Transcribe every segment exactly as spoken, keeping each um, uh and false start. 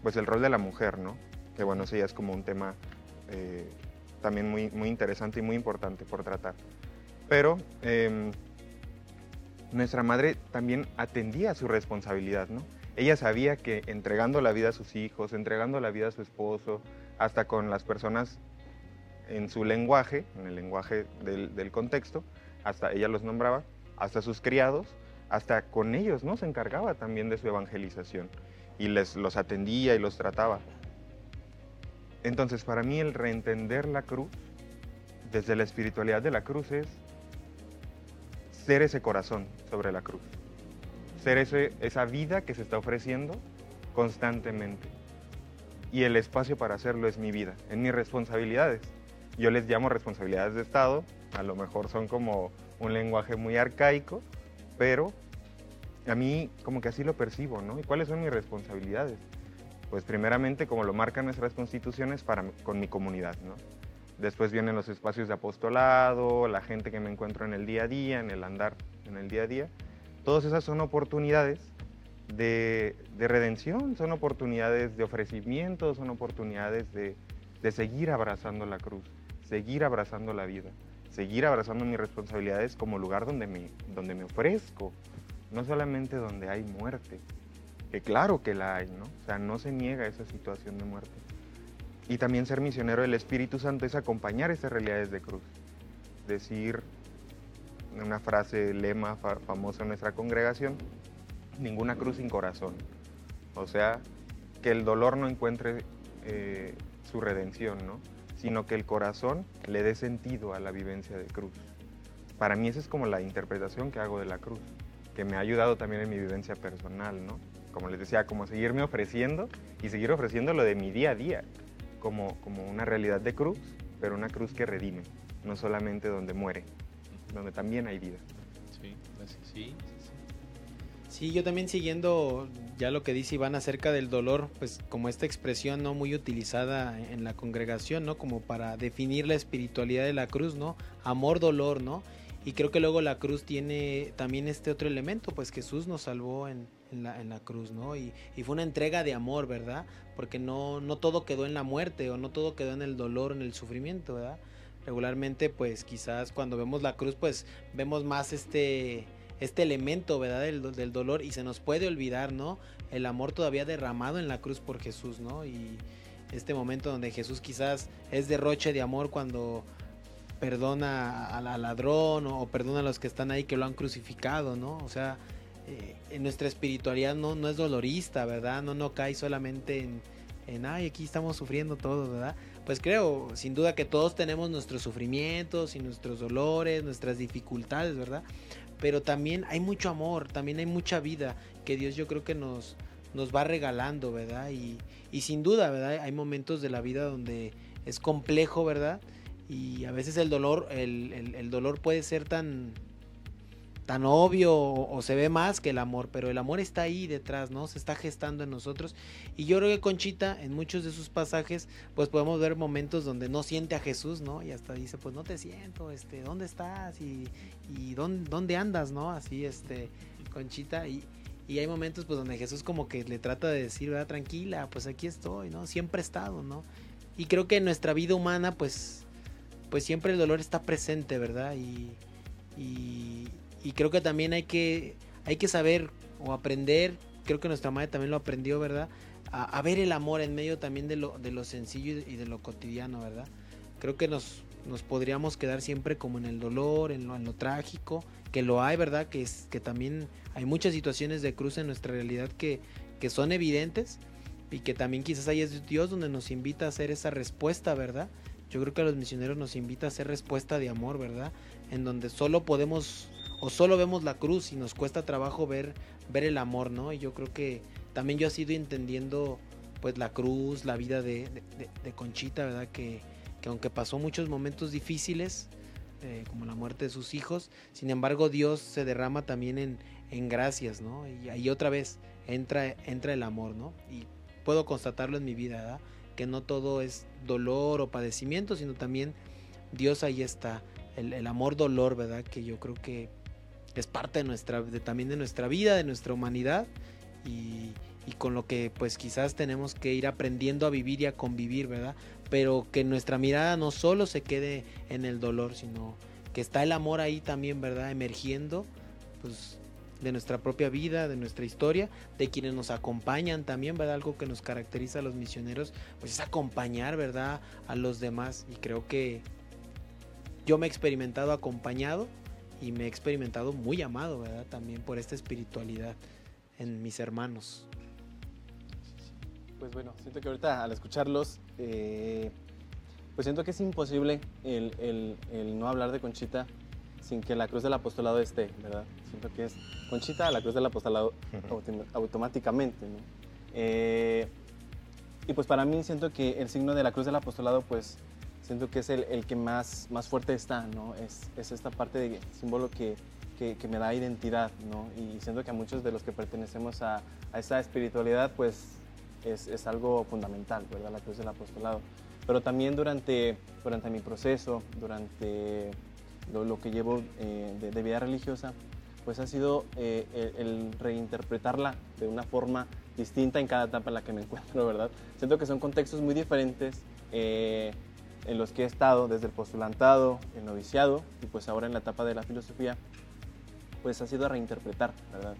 pues el rol de la mujer, ¿no? Que bueno, ese ya es como un tema eh, también muy, muy interesante y muy importante por tratar. Pero eh, nuestra madre también atendía a su responsabilidad, ¿no? Ella sabía que entregando la vida a sus hijos, entregando la vida a su esposo, hasta con las personas en su lenguaje, en el lenguaje del, del contexto, hasta ella los nombraba, hasta sus criados, hasta con ellos, ¿no? Se encargaba también de su evangelización y les los atendía y los trataba. Entonces, para mí el reentender la cruz, desde la espiritualidad de la cruz, es ser ese corazón sobre la cruz, ser ese, esa vida que se está ofreciendo constantemente. Y el espacio para hacerlo es mi vida, en mis responsabilidades. Yo les llamo responsabilidades de Estado, a lo mejor son como un lenguaje muy arcaico, pero a mí como que así lo percibo, ¿no? ¿Y cuáles son mis responsabilidades? Pues primeramente, como lo marcan nuestras constituciones, para, con mi comunidad, ¿no? Después vienen los espacios de apostolado, la gente que me encuentro en el día a día, en el andar en el día a día. Todas esas son oportunidades de, de redención, son oportunidades de ofrecimiento, son oportunidades de, de seguir abrazando la cruz, seguir abrazando la vida, seguir abrazando mis responsabilidades como lugar donde me, donde me ofrezco, no solamente donde hay muerte, que claro que la hay, ¿no? O sea, no se niega esa situación de muerte. Y también ser misionero del Espíritu Santo es acompañar esas realidades de cruz. Decir una frase, lema fa famoso en nuestra congregación, ninguna cruz sin corazón. O sea, que el dolor no encuentre eh, su redención, ¿no? Sino que el corazón le dé sentido a la vivencia de cruz. Para mí esa es como la interpretación que hago de la cruz, que me ha ayudado también en mi vivencia personal, ¿no? Como les decía, como seguirme ofreciendo y seguir ofreciendo lo de mi día a día. Como, como una realidad de cruz, pero una cruz que redime, no solamente donde muere, donde también hay vida. Sí, sí, sí, sí. Sí, yo también siguiendo ya lo que dice Iván acerca del dolor, pues como esta expresión no muy utilizada en la congregación, ¿no? Como para definir la espiritualidad de la cruz, ¿no? Amor, dolor, ¿no? Y creo que luego la cruz tiene también este otro elemento, pues Jesús nos salvó en, en, la, en la cruz, ¿no? Y, y fue una entrega de amor, ¿verdad? Porque no, no todo quedó en la muerte o no todo quedó en el dolor, en el sufrimiento, ¿verdad? Regularmente, pues quizás cuando vemos la cruz, pues vemos más este, este elemento, ¿verdad? Del, del dolor y se nos puede olvidar, ¿no? El amor todavía derramado en la cruz por Jesús, ¿no? Y este momento donde Jesús quizás es derroche de amor cuando perdona al ladrón o perdona a los que están ahí que lo han crucificado, ¿no? O sea, eh, en nuestra espiritualidad no, no es dolorista, ¿verdad? No, no cae solamente en, en, ay, aquí estamos sufriendo todos, ¿verdad? Pues creo, sin duda que todos tenemos nuestros sufrimientos y nuestros dolores, nuestras dificultades, ¿verdad? Pero también hay mucho amor, también hay mucha vida que Dios yo creo que nos, nos va regalando, ¿verdad? Y, y sin duda, ¿verdad? Hay momentos de la vida donde es complejo, ¿verdad? Y a veces el dolor, el, el, el dolor puede ser tan, tan obvio o, o se ve más que el amor, pero el amor está ahí detrás, ¿no? Se está gestando en nosotros. Y yo creo que Conchita, en muchos de sus pasajes, pues podemos ver momentos donde no siente a Jesús, ¿no? Y hasta dice, pues no te siento, este, ¿dónde estás? Y, y ¿dónde, dónde andas, no? Así, este, Conchita, y, y hay momentos pues donde Jesús como que le trata de decir, ¿verdad? Tranquila, pues aquí estoy, ¿no? Siempre he estado, ¿no? Y creo que en nuestra vida humana, pues pues siempre el dolor está presente, ¿verdad? Y, y, y creo que también hay que, hay que saber o aprender, creo que nuestra madre también lo aprendió, ¿verdad? A, a ver el amor en medio también de lo, de lo sencillo y de lo cotidiano, ¿verdad? Creo que nos, nos podríamos quedar siempre como en el dolor, en lo, en lo trágico, que lo hay, ¿verdad? Que, es, que también hay muchas situaciones de cruz en nuestra realidad que, que son evidentes y que también quizás ahí es Dios donde nos invita a hacer esa respuesta, ¿verdad? Yo creo que a los misioneros nos invita a hacer respuesta de amor, ¿verdad? En donde solo podemos o solo vemos la cruz y nos cuesta trabajo ver, ver el amor, ¿no? Y yo creo que también yo he ido entendiendo pues la cruz, la vida de, de, de Conchita, ¿verdad? Que, que aunque pasó muchos momentos difíciles, eh, como la muerte de sus hijos, sin embargo Dios se derrama también en, en gracias, ¿no? Y ahí otra vez entra, entra el amor, ¿no? Y puedo constatarlo en mi vida, ¿verdad? Que no todo es dolor o padecimiento, sino también Dios ahí está, el, el amor dolor, ¿verdad? Que yo creo que es parte de nuestra, de, también de nuestra vida, de nuestra humanidad y, y con lo que pues quizás tenemos que ir aprendiendo a vivir y a convivir, ¿verdad? Pero que nuestra mirada no solo se quede en el dolor, sino que está el amor ahí también, ¿verdad? Emergiendo, pues, de nuestra propia vida, de nuestra historia, de quienes nos acompañan también, ¿verdad? Algo que nos caracteriza a los misioneros, pues es acompañar, ¿verdad? A los demás, y creo que yo me he experimentado acompañado y me he experimentado muy amado, ¿verdad? También por esta espiritualidad en mis hermanos. Pues bueno, siento que ahorita al escucharlos, eh, pues siento que es imposible el, el, el no hablar de Conchita sin que la cruz del apostolado esté, ¿verdad? Siento que es Conchita, la cruz del apostolado autom automáticamente, ¿no? Eh, y pues para mí siento que el signo de la cruz del apostolado, pues siento que es el, el que más, más fuerte está, ¿no? Es, es esta parte de símbolo que, que, que me da identidad, ¿no? Y siento que a muchos de los que pertenecemos a, a esta espiritualidad, pues es, es algo fundamental, ¿verdad? La cruz del apostolado. Pero también durante, durante mi proceso, durante lo, lo que llevo eh, de, de vida religiosa, pues ha sido eh, el, el reinterpretarla de una forma distinta en cada etapa en la que me encuentro, ¿verdad? Siento que son contextos muy diferentes eh, en los que he estado, desde el postulantado, el noviciado, y pues ahora en la etapa de la filosofía, pues ha sido reinterpretar, ¿verdad?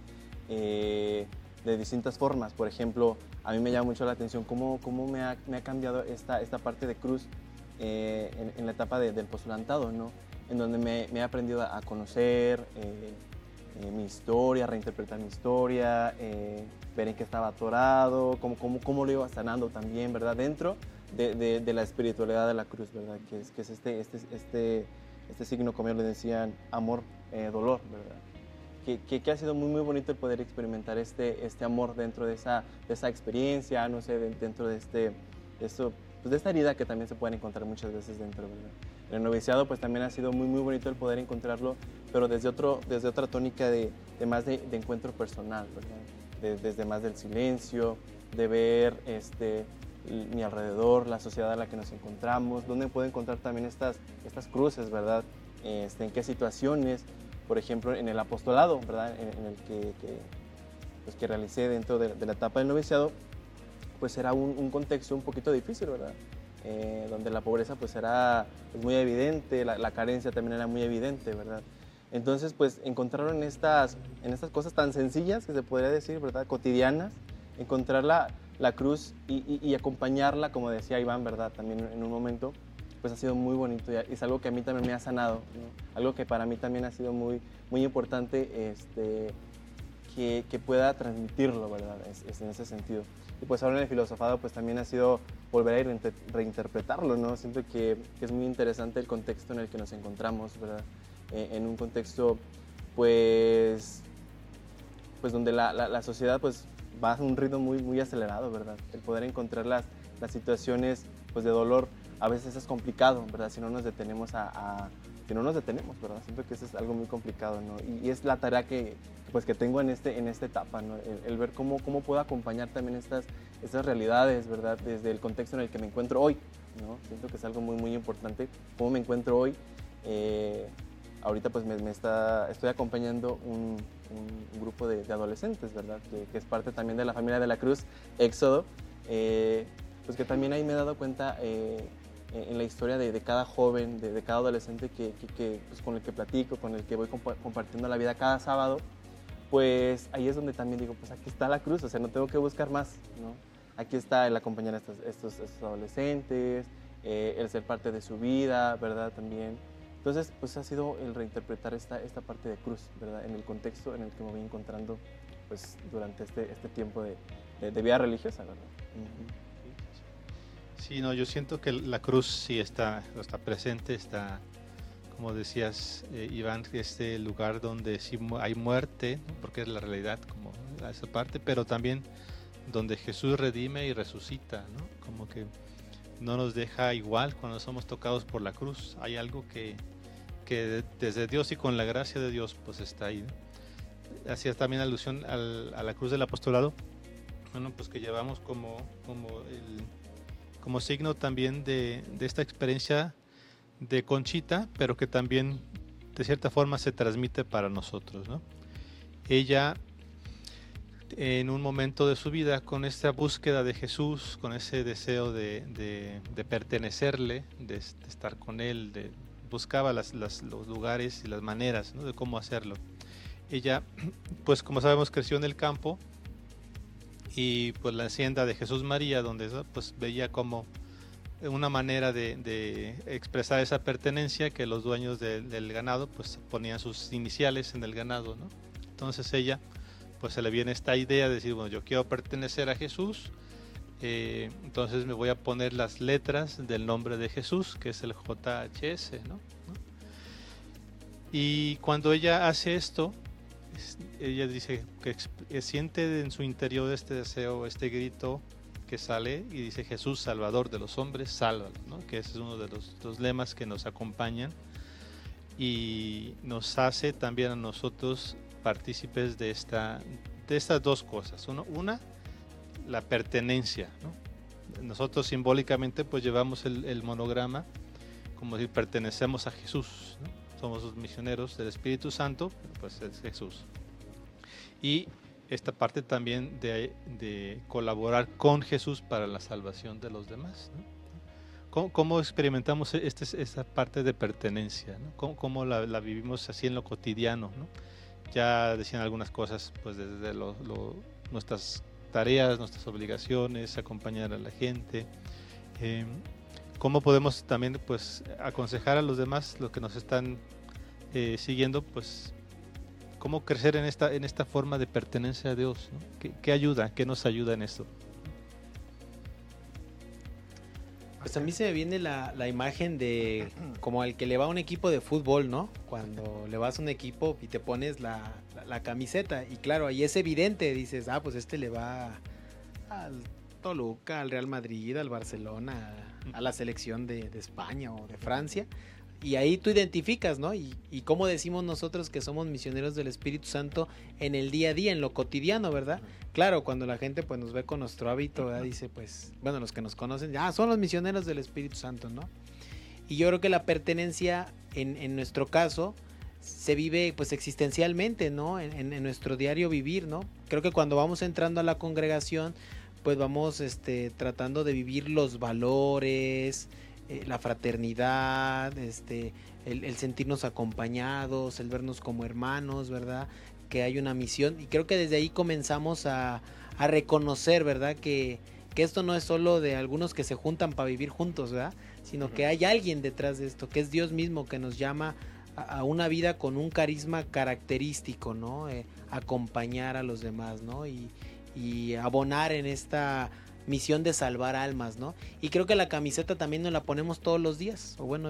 Eh, de distintas formas. Por ejemplo, a mí me llama mucho la atención cómo, cómo me, ha, me ha cambiado esta, esta parte de cruz eh, en, en la etapa de, del postulantado, ¿no? En donde me, me he aprendido a conocer eh, eh, mi historia, reinterpretar mi historia, eh, ver en qué estaba atorado, cómo, cómo, cómo lo iba sanando también, ¿verdad? Dentro de, de, de la espiritualidad de la cruz, ¿verdad? Que es, que es este, este, este, este signo, como ellos le decían, amor, eh, dolor, ¿verdad? Que, que, que ha sido muy, muy bonito el poder experimentar este, este amor dentro de esa, de esa experiencia, no sé, de, dentro de, este, de, esto, pues de esta herida que también se pueden encontrar muchas veces dentro, ¿verdad? En el noviciado pues también ha sido muy, muy bonito el poder encontrarlo, pero desde, otro, desde otra tónica de, de más de, de encuentro personal, ¿verdad? De, desde más del silencio, de ver este, mi alrededor, la sociedad en la que nos encontramos, dónde puedo encontrar también estas, estas cruces, ¿verdad? Este, en qué situaciones. Por ejemplo, en el apostolado, ¿verdad? En, en el que, que, pues, que realicé dentro de, de la etapa del noviciado, pues era un, un contexto un poquito difícil, ¿verdad? Eh, donde la pobreza pues era pues, muy evidente, la, la carencia también era muy evidente, ¿verdad? Entonces, pues encontraron en estas, en estas cosas tan sencillas, que se podría decir, ¿verdad? Cotidianas, encontrar la, la cruz y, y, y acompañarla, como decía Iván, ¿verdad? También en un momento, pues ha sido muy bonito y es algo que a mí también me ha sanado, ¿no? Algo que para mí también ha sido muy, muy importante este, que, que pueda transmitirlo, ¿verdad? Es, es en ese sentido. Y pues ahora en el filosofado pues también ha sido volver a reinterpretarlo, ¿no? Siento que, que es muy interesante el contexto en el que nos encontramos, ¿verdad? Eh, en un contexto pues, pues donde la, la, la sociedad pues va a un ritmo muy, muy acelerado, ¿verdad? El poder encontrar las, las situaciones pues de dolor a veces es complicado, ¿verdad? Si no nos detenemos a, a si no nos detenemos, ¿verdad? Siento que eso es algo muy complicado, ¿no? Y, y es la tarea que, pues, que tengo en, este, en esta etapa, ¿no? El, el ver cómo, cómo puedo acompañar también estas, estas realidades, ¿verdad? Desde el contexto en el que me encuentro hoy, ¿no? Siento que es algo muy, muy importante. Cómo me encuentro hoy. Eh, ahorita, pues, me, me está, estoy acompañando un, un grupo de, de adolescentes, ¿verdad? Que, que es parte también de la familia de la Cruz, Éxodo. Eh, pues que también ahí me he dado cuenta eh, en la historia de, de cada joven, de, de cada adolescente que, que, que, pues con el que platico, con el que voy comp compartiendo la vida cada sábado, pues ahí es donde también digo, pues aquí está la cruz, o sea, no tengo que buscar más, ¿no? Aquí está el acompañar a estos, estos, estos adolescentes, eh, el ser parte de su vida, ¿verdad? También. Entonces, pues ha sido el reinterpretar esta, esta parte de cruz, ¿verdad? En el contexto en el que me voy encontrando, pues, durante este, este tiempo de, de, de vida religiosa, ¿verdad? Uh-huh. Sí, no, yo siento que la cruz sí está, está presente, está, como decías, eh, Iván, este lugar donde sí hay muerte, ¿no? Porque es la realidad, como esa parte, pero también donde Jesús redime y resucita, ¿no? Como que no nos deja igual cuando somos tocados por la cruz. Hay algo que, que desde Dios y con la gracia de Dios pues está ahí, ¿no? Hacías también alusión al, a la cruz del apostolado, bueno, pues que llevamos como, como el... como signo también de, de esta experiencia de Conchita, pero que también de cierta forma se transmite para nosotros, ¿no? Ella en un momento de su vida con esta búsqueda de Jesús, con ese deseo de, de, de pertenecerle, de, de estar con Él, de, buscaba las, las, los lugares y las maneras, ¿no?, de cómo hacerlo. Ella, pues como sabemos, creció en el campo y pues la hacienda de Jesús María, donde pues veía como una manera de, de expresar esa pertenencia, que los dueños de, del ganado pues ponían sus iniciales en el ganado, ¿no? Entonces ella pues se le viene esta idea de decir, bueno, yo quiero pertenecer a Jesús, eh, entonces me voy a poner las letras del nombre de Jesús, que es el J H S, ¿no? Y cuando ella hace esto, ella dice que siente en su interior este deseo, este grito que sale y dice: Jesús, Salvador de los hombres, sálvalo, ¿no? Que ese es uno de los, los lemas que nos acompañan y nos hace también a nosotros partícipes de, esta, de estas dos cosas. Uno, una, la pertenencia, ¿no? Nosotros simbólicamente pues llevamos el, el monograma, como decir, pertenecemos a Jesús, ¿no? Somos los misioneros del Espíritu Santo, pues es Jesús. Y esta parte también de, de colaborar con Jesús para la salvación de los demás, ¿no? ¿Cómo, cómo experimentamos este, esta parte de pertenencia, ¿no? ¿Cómo, cómo la, la vivimos así en lo cotidiano, ¿no? Ya decían algunas cosas, pues desde lo, lo, nuestras tareas, nuestras obligaciones, acompañar a la gente. Eh, ¿Cómo podemos también pues aconsejar a los demás, los que nos están eh, siguiendo, pues cómo crecer en esta, en esta forma de pertenencia a Dios, ¿no? ¿Qué, qué ayuda? ¿Qué nos ayuda en esto? Pues a mí se me viene la, la imagen de como al que le va a un equipo de fútbol, ¿no? Cuando le vas a un equipo y te pones la, la, la camiseta y claro, ahí es evidente, dices, ah, pues este le va al Toluca, al Real Madrid, al Barcelona, a la selección de, de España o de Francia. Y ahí tú identificas, ¿no? Y, y cómo decimos nosotros que somos misioneros del Espíritu Santo en el día a día, en lo cotidiano, ¿verdad? Claro, cuando la gente pues nos ve con nuestro hábito, ¿verdad? Dice, pues, bueno, los que nos conocen, ah, son los misioneros del Espíritu Santo, ¿no? Y yo creo que la pertenencia, en, en nuestro caso, se vive pues existencialmente, ¿no? En, en, en nuestro diario vivir, ¿no? Creo que cuando vamos entrando a la congregación, pues vamos este, tratando de vivir los valores, eh, la fraternidad, este, el, el sentirnos acompañados, el vernos como hermanos, ¿verdad? Que hay una misión y creo que desde ahí comenzamos a, a reconocer, ¿verdad? Que, que esto no es solo de algunos que se juntan para vivir juntos, ¿verdad? Sino uh-huh. que hay alguien detrás de esto, que es Dios mismo que nos llama a, a una vida con un carisma característico, ¿no? Eh, acompañar a los demás, ¿no? Y, y abonar en esta misión de salvar almas, ¿no? Y creo que la camiseta también nos la ponemos todos los días, o bueno,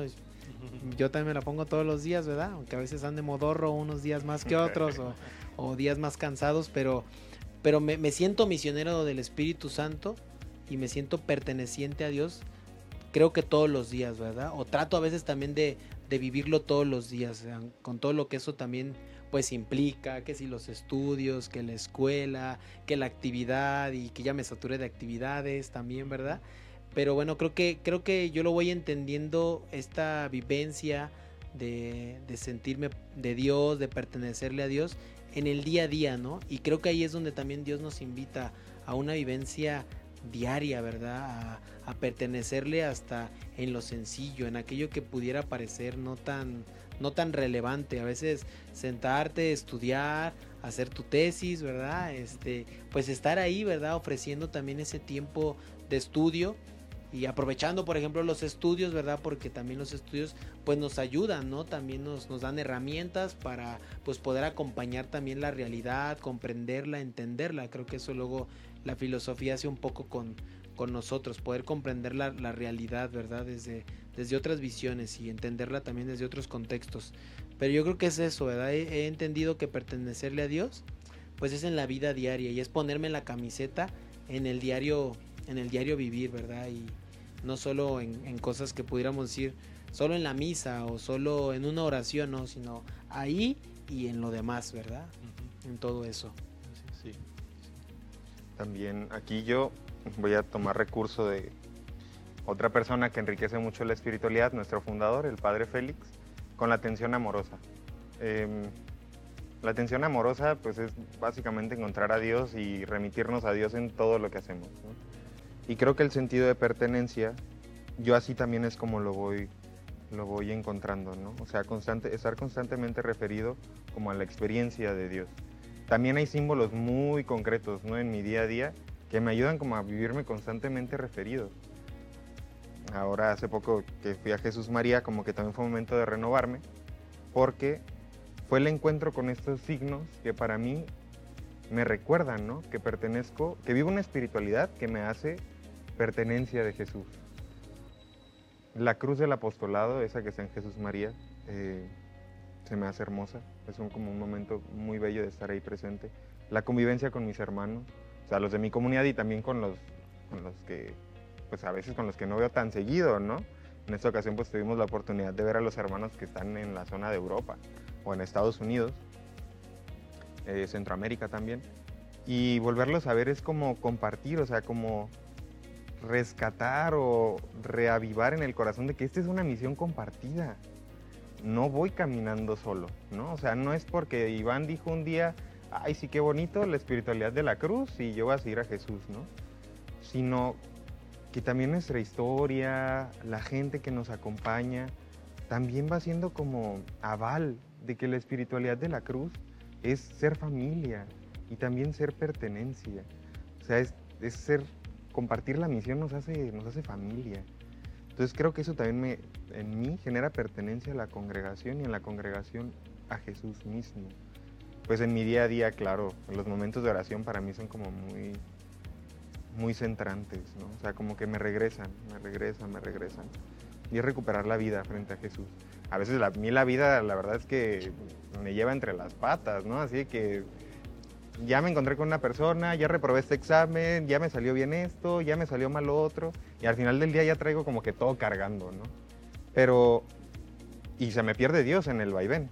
yo también me la pongo todos los días, ¿verdad? Aunque a veces ande modorro unos días más que otros, o, o días más cansados, pero, pero me, me siento misionero del Espíritu Santo y me siento perteneciente a Dios, creo que todos los días, ¿verdad? O trato a veces también de, de vivirlo todos los días, con todo lo que eso también pues implica, que si los estudios, que la escuela, que la actividad y que ya me saturé de actividades también, ¿verdad? Pero bueno, creo que, creo que yo lo voy entendiendo, esta vivencia de, de sentirme de Dios, de pertenecerle a Dios en el día a día, ¿no? Y creo que ahí es donde también Dios nos invita a una vivencia diaria, ¿verdad? A, a pertenecerle hasta en lo sencillo, en aquello que pudiera parecer no tan... no tan relevante, a veces sentarte, estudiar, hacer tu tesis, ¿verdad? Este, pues estar ahí, ¿verdad? Ofreciendo también ese tiempo de estudio y aprovechando, por ejemplo, los estudios, ¿verdad? Porque también los estudios pues nos ayudan, ¿no? También nos, nos dan herramientas para pues poder acompañar también la realidad, comprenderla, entenderla. Creo que eso luego la filosofía hace un poco con, con nosotros, poder comprender la, la realidad, ¿verdad? Desde desde otras visiones y entenderla también desde otros contextos. Pero yo creo que es eso, ¿verdad? He, he entendido que pertenecerle a Dios, pues es en la vida diaria y es ponerme la camiseta en el diario, en el diario vivir, ¿verdad? Y no solo en, en cosas que pudiéramos decir, solo en la misa o solo en una oración, ¿no? Sino ahí y en lo demás, ¿verdad? Uh-huh. En todo eso. Sí, sí. También aquí yo voy a tomar recurso de otra persona que enriquece mucho la espiritualidad, nuestro fundador, el Padre Félix, con la atención amorosa. Eh, La atención amorosa pues es básicamente encontrar a Dios y remitirnos a Dios en todo lo que hacemos, ¿no? Y creo que el sentido de pertenencia, yo así también es como lo voy, lo voy encontrando, ¿no? O sea, constante, estar constantemente referido como a la experiencia de Dios. También hay símbolos muy concretos, ¿no? En mi día a día que me ayudan como a vivirme constantemente referido. Ahora hace poco que fui a Jesús María, como que también fue un momento de renovarme, porque fue el encuentro con estos signos que para mí me recuerdan, ¿no? Que pertenezco, que vivo una espiritualidad que me hace pertenencia de Jesús. La cruz del apostolado, esa que está en Jesús María, eh, se me hace hermosa. Es un, como un momento muy bello de estar ahí presente. La convivencia con mis hermanos, o sea, los de mi comunidad y también con los, con los que, pues a veces con los que no veo tan seguido, ¿no? En esta ocasión pues tuvimos la oportunidad de ver a los hermanos que están en la zona de Europa o en Estados Unidos, eh, Centroamérica también, y volverlos a ver es como compartir, o sea, como rescatar o reavivar en el corazón de que esta es una misión compartida. No voy caminando solo, ¿no? O sea, no es porque Iván dijo un día, ay, sí, qué bonito la espiritualidad de la cruz y yo voy a seguir a Jesús, ¿no? Sino que también nuestra historia, la gente que nos acompaña, también va siendo como aval de que la espiritualidad de la cruz es ser familia y también ser pertenencia. O sea, es, es ser, compartir la misión nos hace, nos hace familia. Entonces creo que eso también me, en mí genera pertenencia a la congregación y en la congregación a Jesús mismo. Pues en mi día a día, claro, los momentos de oración para mí son como muy, muy centrantes, ¿no? O sea, como que me regresan, me regresan, me regresan. Y es recuperar la vida frente a Jesús. A veces la, a mí la vida, la verdad es que me lleva entre las patas, ¿no? Así que ya me encontré con una persona, ya reprobé este examen, ya me salió bien esto, ya me salió mal lo otro, y al final del día ya traigo como que todo cargando, ¿no? Pero, y se me pierde Dios en el vaivén.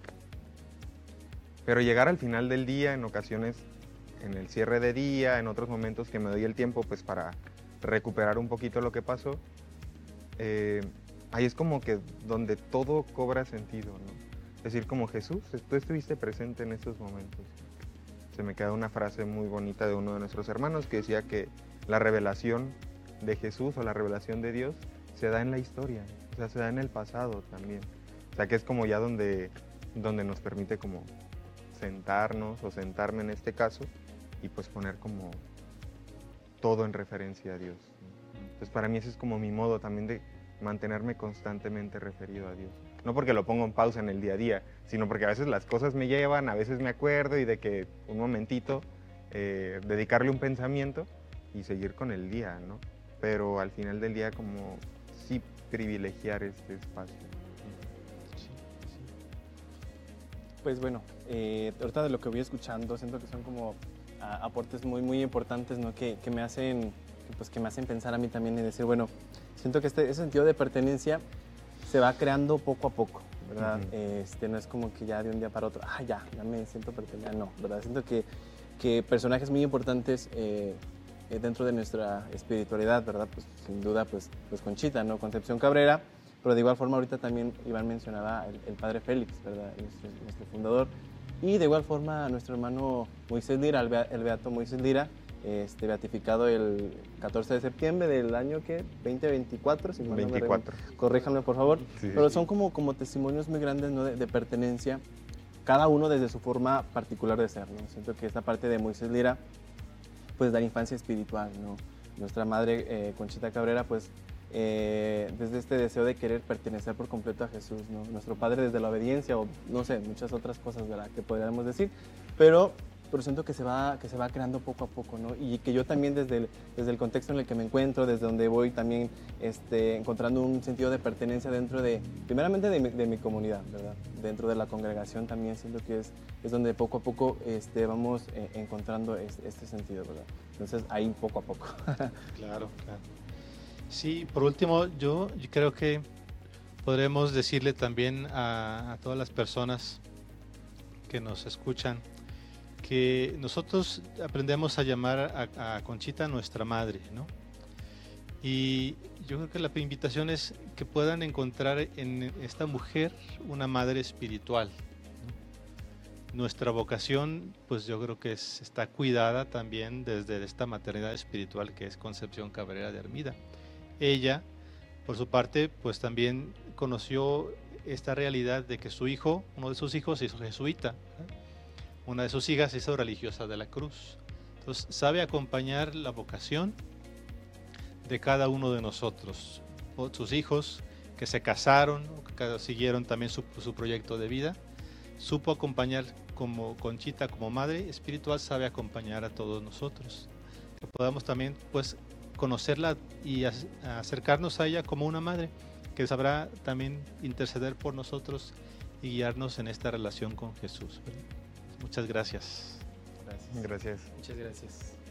Pero llegar al final del día, en ocasiones, en el cierre de día, en otros momentos que me doy el tiempo pues para recuperar un poquito lo que pasó, eh, ahí es como que donde todo cobra sentido, ¿no? Es decir, como Jesús, tú estuviste presente en estos momentos. Se me queda una frase muy bonita de uno de nuestros hermanos que decía que la revelación de Jesús o la revelación de Dios se da en la historia, o sea, se da en el pasado también. O sea, que es como ya donde, donde nos permite como sentarnos o sentarme en este caso y pues poner como todo en referencia a Dios. Entonces para mí ese es como mi modo también de mantenerme constantemente referido a Dios. No porque lo pongo en pausa en el día a día, sino porque a veces las cosas me llevan, a veces me acuerdo y de que un momentito eh, dedicarle un pensamiento y seguir con el día, ¿no? Pero al final del día como sí privilegiar este espacio. Sí, sí. Pues bueno, eh, ahorita de lo que voy escuchando siento que son como a, aportes muy muy importantes, ¿no? Que, que me hacen pues que me hacen pensar a mí también y decir, bueno, siento que este ese sentido de pertenencia se va creando poco a poco, ¿verdad? Uh-huh. Este, no es como que ya de un día para otro, ah, ya, ya me siento pertenecer, no, ¿verdad? Siento que, que personajes muy importantes eh, dentro de nuestra espiritualidad, ¿verdad? Pues sin duda, pues, pues Conchita, ¿no? Concepción Cabrera, pero de igual forma ahorita también Iván mencionaba el, el padre Félix, ¿verdad? Nuestro, nuestro fundador, y de igual forma nuestro hermano Moisés Lira, el, bea, el beato Moisés Lira, Este, beatificado el catorce de septiembre del año que veinte veinticuatro, si mal no me recuerdo. Corríjanme por favor. Sí, Pero son como, como testimonios muy grandes, ¿no? de, de pertenencia, cada uno desde su forma particular de ser, ¿no? Siento que esta parte de Moisés Lira, pues da infancia espiritual, ¿no? Nuestra madre eh, Conchita Cabrera, pues eh, desde este deseo de querer pertenecer por completo a Jesús, ¿no? Nuestro padre desde la obediencia o no sé, muchas otras cosas, ¿verdad? Que podríamos decir, pero pero siento que se va que se va creando poco a poco, ¿no? Y que yo también desde el, desde el contexto en el que me encuentro, desde donde voy también este, encontrando un sentido de pertenencia dentro de, primeramente de mi, de mi comunidad, ¿verdad? Dentro de la congregación también siento que es, es donde poco a poco este, vamos eh, encontrando este, este sentido, ¿verdad? Entonces ahí poco a poco. Claro, claro. Sí, por último, yo, yo creo que podremos decirle también a, a todas las personas que nos escuchan que nosotros aprendemos a llamar a, a Conchita nuestra madre, ¿no? Y yo creo que la invitación es que puedan encontrar en esta mujer una madre espiritual, ¿no? nuestra vocación, pues yo creo que es, está cuidada también desde esta maternidad espiritual que es Concepción Cabrera de Armida. Ella, por su parte, pues también conoció esta realidad de que su hijo, uno de sus hijos, se hizo jesuita, ¿eh? Una de sus hijas se hizo religiosa de la cruz. Entonces, sabe acompañar la vocación de cada uno de nosotros. O sus hijos que se casaron, que siguieron también su, su proyecto de vida, supo acompañar como Conchita, como madre espiritual, sabe acompañar a todos nosotros. Que podamos también, pues, conocerla y acercarnos a ella como una madre que sabrá también interceder por nosotros y guiarnos en esta relación con Jesús. Muchas gracias. Gracias. Gracias. Muchas gracias.